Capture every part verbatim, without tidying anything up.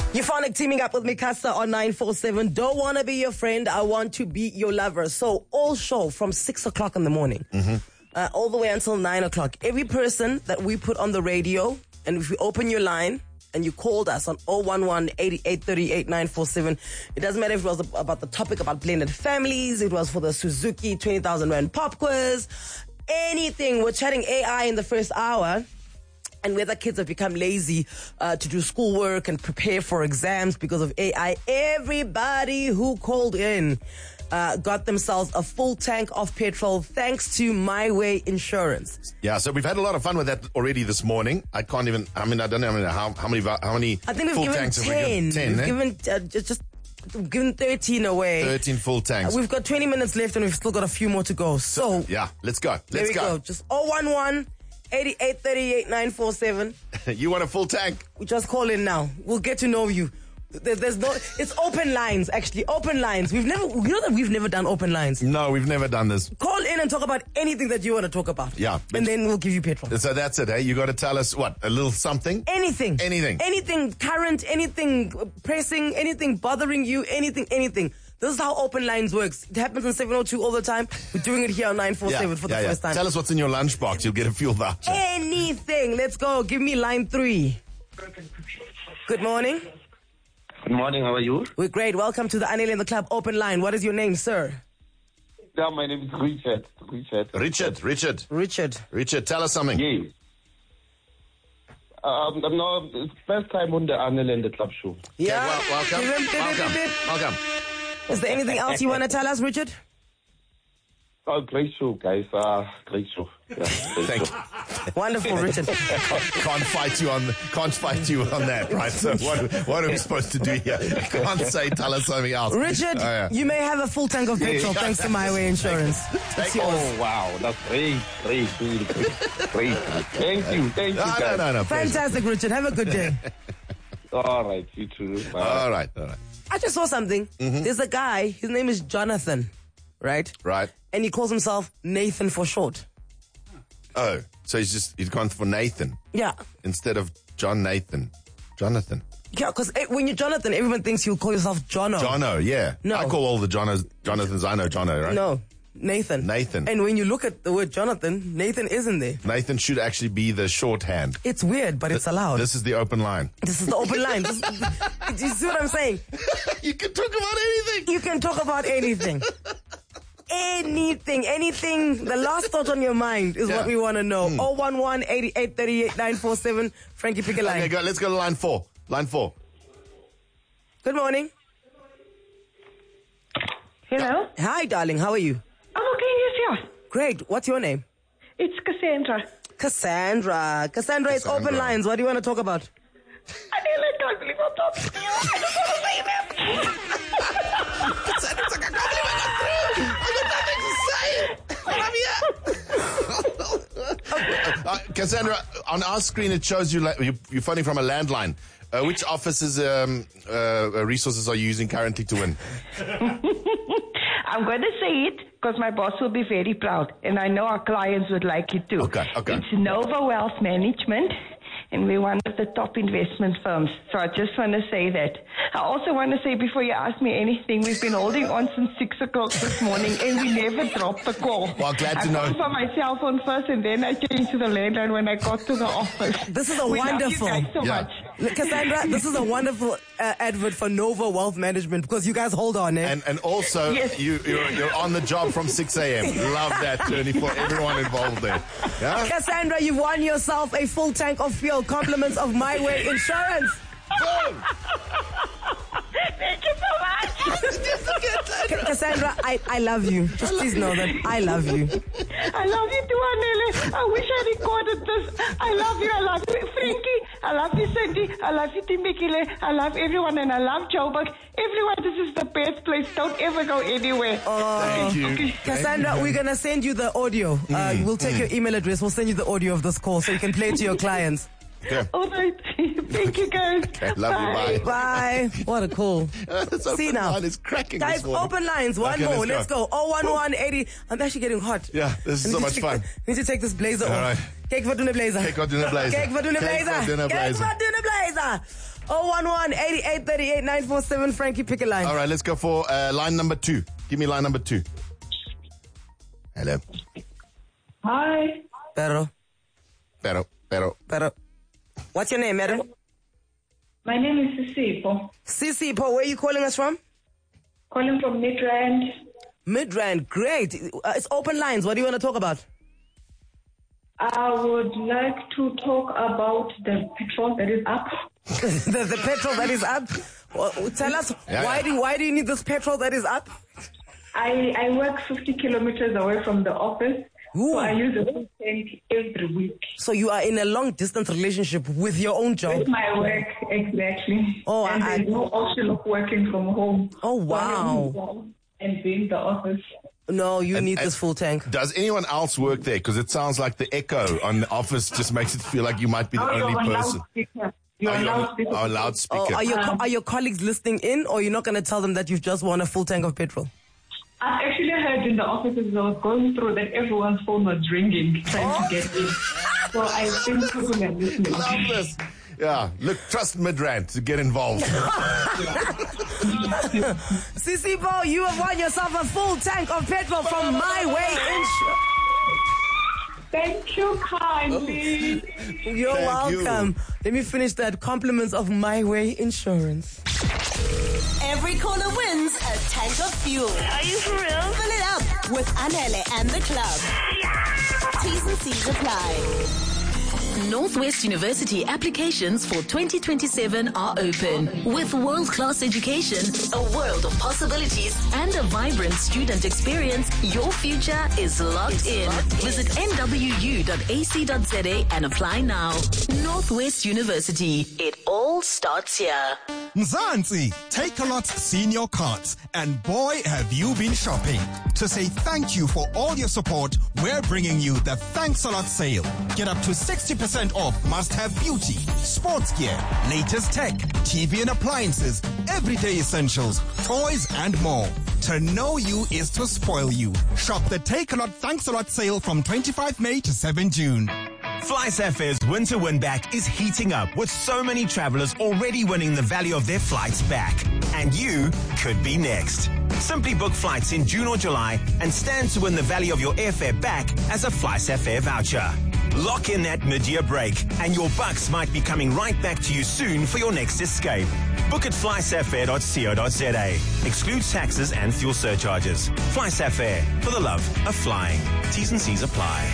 Euphonic teaming up with Mikasa on nine four seven. Don't want to be your friend. I want to be your lover. So all show from six o'clock in the morning, mm-hmm. uh, all the way until nine o'clock. Every person that we put on the radio, and if we open your line and you called us on oh one one, eighty-eight thirty-eight, nine four seven, it doesn't matter if it was about the topic about blended families, it was for the Suzuki twenty thousand rand pop quiz, anything. We're chatting A I in the first hour. And whether kids have become lazy uh, to do schoolwork and prepare for exams because of A I, everybody who called in uh, got themselves a full tank of petrol thanks to My Way Insurance. Yeah, so we've had a lot of fun with that already this morning. I can't even, I mean, I don't know how, how many how many I think we've full given tanks ten. have we given? ten, We've eh? given uh, just, just we've given thirteen away. thirteen full tanks. Uh, we've got twenty minutes left and we've still got a few more to go. So, yeah, let's go. Let's there we go. go. Just oh one one, eighty-eight thirty-eight, nine four seven. You want a full tank? We just call in now. We'll get to know you. There, there's no. It's open lines, actually. Open lines. We've never. You know that we've never done open lines. No, we've never done this. Call in and talk about anything that you want to talk about. Yeah, and then we'll give you petrol. So that's it, eh? You got to tell us what? A little something? Anything. Anything. Anything current. Anything pressing. Anything bothering you. Anything. Anything. This is how open lines works. It happens on seven oh two all the time. We're doing it here on nine four seven yeah, for the yeah, first yeah. time. Tell us what's in your lunchbox. You'll get a fuel voucher. Anything. Let's go. Give me line three. Good morning. Good morning. How are you? We're great. Welcome to the Anele in the Club open line. What is your name, sir? Yeah, my name is Richard. Richard. Richard. Richard. Richard. Richard, tell us something. Yes. Um, no, it's first time on the Anele in the Club show. Yeah. Okay, well, welcome. Bip, bip, bip, welcome. bip, bip. Welcome. Is there anything else you want to tell us, Richard? Oh, great show, guys. Uh, great show. Yeah, great Thank show. you. Wonderful, Richard. Can't fight you on can't fight you on that, right? So what what are we supposed to do here? Can't say tell us something else. Richard, Oh, yeah. you may have a full tank of petrol thanks to My Way Insurance. Thank you. Oh, wow. That's great. Great. Really great. Great. Thank you. Thank you, No, guys. no, no, no. pleasure. Fantastic, Richard. Have a good day. All right. You too. Bye. All right, all right. I just saw something. Mm-hmm. There's a guy, his name is Jonathan, right? Right. And he calls himself Nathan for short. Oh, so he's just he's gone for Nathan Yeah. instead of John Nathan. Jonathan. Yeah, because when you're Jonathan, everyone thinks you'll call yourself Jono. Jono, yeah. No. I call all the Jonos Jonathans I know Jono, right? No, Nathan. Nathan. And when you look at the word Jonathan, Nathan isn't there. Nathan should actually be the shorthand. It's weird, but it's allowed. This is the open line. This is the open line. This, do you see what I'm saying? You can talk about anything. You can talk about anything. Anything, anything. The last thought on your mind is Yeah. what we want to know. oh one one, eighty-eight thirty-eight, nine four seven. Frankie, pick a line. Okay, go, let's go to line four. Line four. Good morning. Hello? Hi, darling. How are you? I'm okay, yes, yeah. Great. What's your name? It's Cassandra. Cassandra. Cassandra, it's Cassandra. open lines. What do you want to talk about? I really can't believe I'm talking to you. I just want to say that. Cassandra's like, I can't believe I got through. I got nothing to say. uh, Cassandra, on our screen it shows you like, you, you're phoning from a landline. Uh, which offices um, uh, resources are you using currently to win? I'm going to say it because my boss will be very proud, and I know our clients would like it too. Okay, okay. It's Nova Wealth Management, and we're one of the top investment firms. So I just want to say that. I also want to say, before you ask me anything, we've been holding on since six o'clock this morning, and we never dropped the call. Well, glad to I know. called for my cell phone first, and then I changed to the landline when I got to the office. This is a we wonderful- Love you guys so Yeah. much. Cassandra, this is a wonderful uh, advert for Nova Wealth Management because you guys hold on, eh? And and also, Yes. you, you're, you're on the job from six a.m. Love that journey for everyone involved there. Yeah? Cassandra, you've won yourself a full tank of fuel. Compliments of My Way Insurance. Boom! Thank you so much. Ca- Cassandra, I, I love you. Just please know that I love you. I love you too, Anele. I wish I recorded this. I love you. I love you, Frankie. I love you, Cindy. I love you, Timbikile. I love everyone, and I love Joburg. Everyone, this is the best place. Don't ever go anywhere. Thank you. Okay. Cassandra, we're going to send you the audio. Uh, we'll take your email address. We'll send you the audio of this call so you can play it to your clients. Okay. All right. Thank you, guys. Okay, love you, bye. Bye. What a call. This See open now. line is cracking Guys, this morning. open lines. One Okay, more. let's Let's go. go. oh one one, eighty. I'm actually getting hot. Yeah, this is I so need much to fun. take- I need to take this blazer All off. right. Cake for dinner blazer. Cake for dinner blazer. Cake for dinner Cake blazer. for dinner Cake blazer. for dinner blazer. oh one one, eighty-eight thirty-eight, nine four seven. Frankie, pick a line. All right, let's go for uh, line number two. Give me line number two. Hello. Hi. Pero, Pero, pero. pero. What's your name, madam? My name is Sisipo. Sissy, Paul, where are you calling us from? Calling from Midrand. Midrand, great. Uh, it's open lines. What do you want to talk about? I would like to talk about the petrol that is up. the, the petrol that is up. Well, tell us Yeah, why yeah. do why do you need this petrol that is up? I, I work fifty kilometers away from the office, Ooh. so I use a full tank every week. So you are in a long distance relationship with your own job. With my work, exactly. Oh, and I- there's no option of working from home. Oh, So I wow. have to go and be in the office. No, you And- need and- this full tank. Does anyone else work there? Because it sounds like the echo on the office just makes it feel like you might be the Oh, you're only on person. loudspeaker. You're Oh, on you're on- loudspeaker. oh, loudspeaker. Oh, are your co- Um, are your colleagues listening in, or you're not going to tell them that you've just won a full tank of petrol? I actually heard in the offices as I was going through that everyone's phone was ringing, trying to get in. So I think people are listening. Love this. Yeah, look, trust Midrand to get involved. Sissy Bo, you have won yourself a full tank of petrol from My Way Insurance. Thank you kindly. You're Thank you. welcome. Let me finish that. Compliments of My Way Insurance. Every caller wins a tank of fuel. Are you for real? Fill it up with Anele and the club. T's and C's apply. Northwest University applications for twenty twenty-seven are open. With world-class education, a world of possibilities, and a vibrant student experience, your future is locked in. Visit n w u dot a c dot z a and apply now. Northwest University. It all starts here. Mzansi, Takealot Senior Cards, and boy have you been shopping. To say thank you for all your support, we're bringing you the Thanks a Lot sale. Get up to sixty percent off must-have beauty, sports gear, latest tech, T V and appliances, everyday essentials, toys and more. To know you is to spoil you. Shop the Takealot Thanks a Lot sale from twenty-fifth May to seventh June. FlySafair's winter win back is heating up with so many travelers already winning the value of their flights back. And you could be next. Simply book flights in June or July and stand to win the value of your airfare back as a FlySafair voucher. Lock in that mid-year break and your bucks might be coming right back to you soon for your next escape. Book at fly safair dot co dot z a. Excludes taxes and fuel surcharges. FlySafair, for the love of flying. T's and C's apply.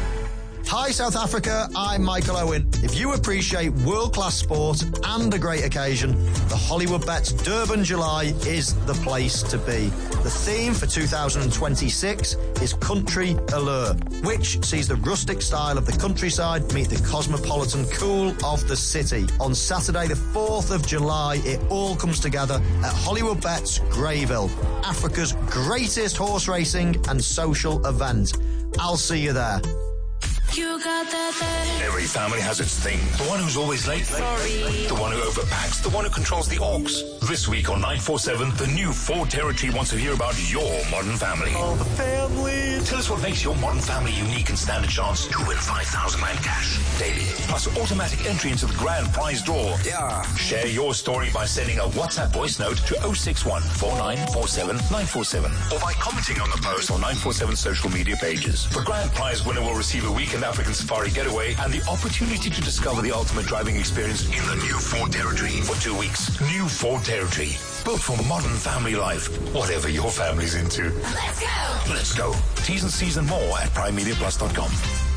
Hi South Africa, I'm Michael Owen. If you appreciate world-class sport and a great occasion, the Hollywood Bets Durban July is the place to be. The theme for two thousand twenty-six is Country Allure, which sees the rustic style of the countryside meet the cosmopolitan cool of the city. On Saturday the fourth of July, it all comes together at Hollywood Bets Greyville, Africa's greatest horse racing and social event. I'll see you there. You got that thing. Every family has its thing. The one who's always late. Sorry. The one who overpacks. The one who controls the aux. This week on nine four seven, the new Ford Territory wants to hear about your modern family. Oh, the family. Tell us what makes your modern family unique and stand a chance to win five thousand rand cash daily. Plus automatic entry into the grand prize draw. Yeah. Share your story by sending a WhatsApp voice note to oh six one, four nine four seven, nine four seven or by commenting on the post on nine four seven social media pages. The grand prize winner will receive a weekend African safari getaway and the opportunity to discover the ultimate driving experience in the new Ford Territory for two weeks. New Ford Territory. Built for modern family life, whatever your family's into. Let's go. Let's go. T's and C's and more at prime media plus dot com.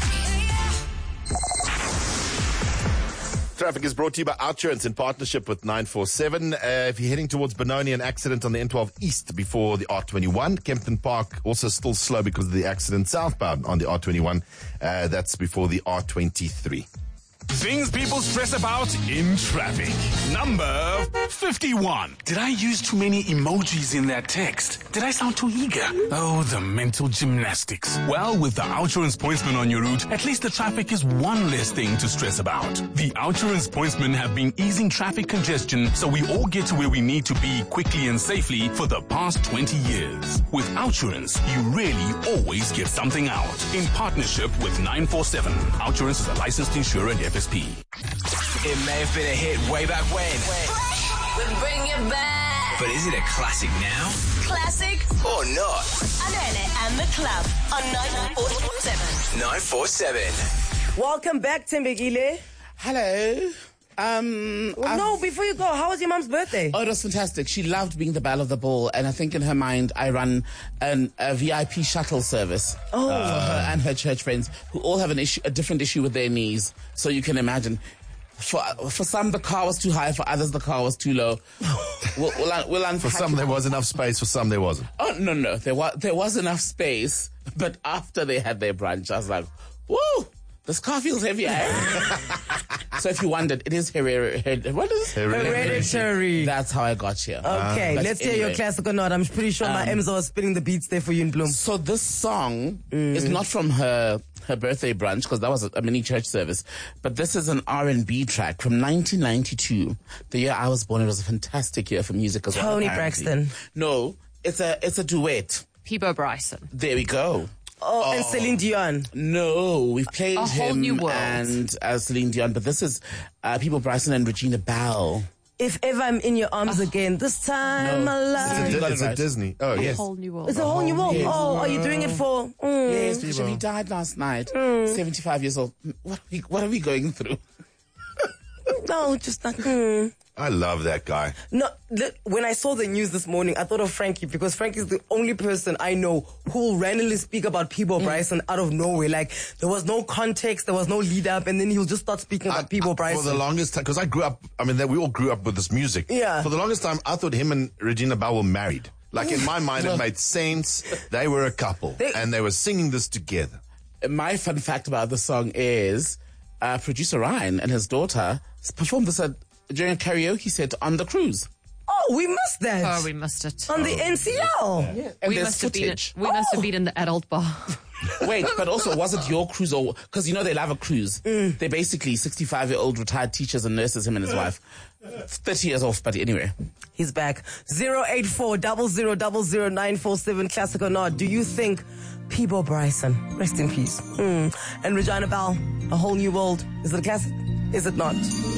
Traffic is brought to you by Outsurance in partnership with nine four seven. Uh, if you're heading towards Benoni, an accident on the N twelve East before the R twenty-one. Kempton Park also still slow because of the accident southbound on the R twenty-one. Uh, that's before the R twenty-three. Things people stress about in traffic. Number fifty-one. Did I use too many emojis in that text? Did I sound too eager? Oh, the mental gymnastics. Well, with the Outsurance pointsman on your route, at least the traffic is one less thing to stress about. The Outsurance pointsmen have been easing traffic congestion so we all get to where we need to be quickly and safely for the past twenty years. With Outsurance, you really always get something out. In partnership with nine four seven. Outsurance is a licensed insurer and F S P. It may have been a hit way back when. We're bringing it back. But is it a classic now? Classic Or not? Anele and the Club on nine four seven. nine four seven. Welcome back, Tembekile. Hello. Um, well, no, before you go, how was your mom's birthday? Oh, it was fantastic. She loved being the belle of the ball, and I think in her mind, I run an, a V I P shuttle service oh. for her and her church friends, who all have an issue, a different issue with their knees. So you can imagine. For for some, the car was too high. For others, the car was too low. We'll, we'll, we'll unpack For some, there was enough space. For some, there wasn't. Oh no, no, there was there was enough space. But after they had their brunch, I was like, "Whoa, this car feels heavy." Eh? So if you wondered, it is hereditary. What is hereditary? Hereditary. That's how I got here. Okay, uh, let's anyway. hear your classic or not. I'm pretty sure um, my Emzo was spinning the beats there for you in Bloom. So this song mm. is not from her her birthday brunch, because that was a, a mini church service, but this is an R and B track from nineteen ninety-two, the year I was born. It was a fantastic year for music as well. Tony apparently. Braxton. No, it's a it's a duet. Peebo Bryson. There we go. Oh, oh, and Celine Dion. No, we've played a him whole new world. and uh, Celine Dion, but this is uh, Peebo Bryson and Regina Bell. If ever I'm in your arms oh. again, this time no. I love you. It's, a, it's a Disney. Oh, a yes. A whole new world. It's a whole new world. Yes. Oh, are you doing it for? Mm. Yes, Peebo. He died last night. Mm. seventy-five years old. What are we, what are we going through? No, just like. Mm. I love that guy. No, th- when I saw the news this morning, I thought of Frankie, because Frankie's the only person I know who will randomly speak about Peebo mm. Bryson out of nowhere. Like, there was no context, there was no lead up, and then he'll just start speaking about I, Peebo Bryson. For the longest time, because I grew up, I mean, we all grew up with this music. Yeah. For the longest time, I thought him and Regina Bell were married. Like, in my mind, it made sense. They were a couple, they, and they were singing this together. My fun fact about the song is uh, producer Ryan and his daughter performed this at during a karaoke set on the cruise. Oh, we missed that. Oh, we missed it. On oh. the N C L. Yeah. And we there's must have been. footage. We oh. must have been in the adult bar. Wait, but also, was it your cruise? Or because you know they love a cruise. Mm. They're basically sixty-five-year-old retired teachers and nurses. Him and his wife, thirty years off. But anyway, he's back. Zero eight four double zero double zero nine four seven. Classic or not? Do you think Peebo Bryson, rest in peace, mm. and Regina Bell, A Whole New World, is it a classic? Is it not?